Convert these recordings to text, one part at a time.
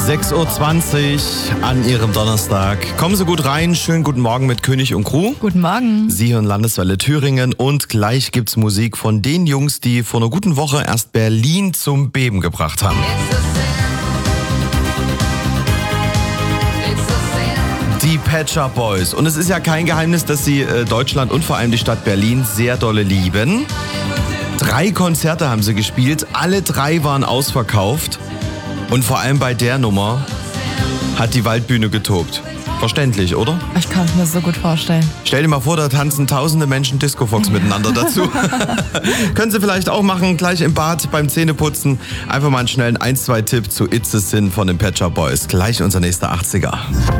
6.20 Uhr an Ihrem Donnerstag. Kommen Sie gut rein. Schönen guten Morgen mit König und Crew. Guten Morgen. Sie hören Landeswelle Thüringen und gleich gibt's Musik von den Jungs, die vor einer guten Woche erst Berlin zum Beben gebracht haben. Die Pet Shop Boys. Und es ist ja kein Geheimnis, dass sie Deutschland und vor allem die Stadt Berlin sehr dolle lieben. 3 Konzerte haben sie gespielt. Alle 3 waren ausverkauft. Und vor allem bei der Nummer hat die Waldbühne getobt. Verständlich, oder? Ich kann es mir so gut vorstellen. Stell dir mal vor, da tanzen tausende Menschen Disco-Fox miteinander dazu. Können Sie vielleicht auch machen, gleich im Bad beim Zähneputzen. Einfach mal einen schnellen 1-2-Tipp zu It's a Sin von den Pet Shop Boys. Gleich unser nächster 80er.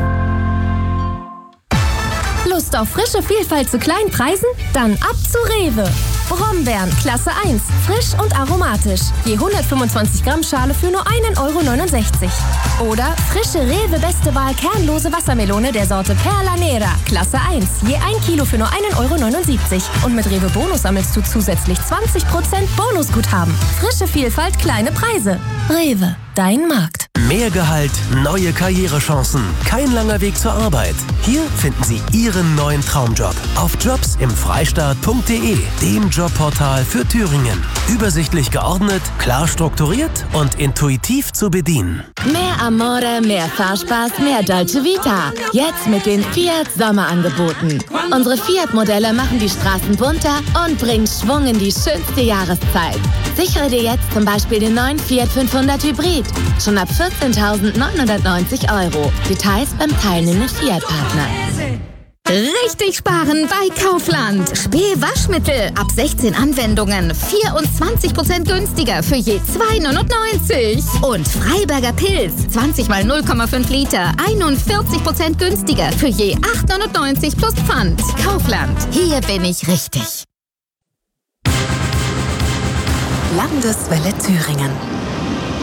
Lust auf frische Vielfalt zu kleinen Preisen? Dann ab zu Rewe. Brombeeren, Klasse 1, frisch und aromatisch. Je 125 Gramm Schale für nur 1,69 €. Oder frische Rewe Beste Wahl kernlose Wassermelone der Sorte Perla Nera, Klasse 1, je 1 Kilo für nur 1,79 €. Und mit Rewe Bonus sammelst du zusätzlich 20% Bonusguthaben. Frische Vielfalt, kleine Preise. Rewe, dein Markt. Mehr Gehalt, neue Karrierechancen, kein langer Weg zur Arbeit. Hier finden Sie Ihren neuen Traumjob auf jobsimfreistaat.de, dem Jobportal für Thüringen. Übersichtlich geordnet, klar strukturiert und intuitiv zu bedienen. Mehr Amore, mehr Fahrspaß, mehr Dolce Vita. Jetzt mit den Fiat Sommerangeboten. Unsere Fiat-Modelle machen die Straßen bunter und bringen Schwung in die schönste Jahreszeit. Sichere dir jetzt zum Beispiel den neuen Fiat 500 Hybrid. Schon ab 14.990 €. Details beim teilnehmenden Fiat-Partner. Richtig sparen bei Kaufland. Spee-Waschmittel ab 16 Anwendungen 24% günstiger für je 2,99 €. Und Freiberger Pilz 20 mal 0,5 Liter 41% günstiger für je 8,99 € plus Pfand. Kaufland. Hier bin ich richtig. Landeswelle Thüringen.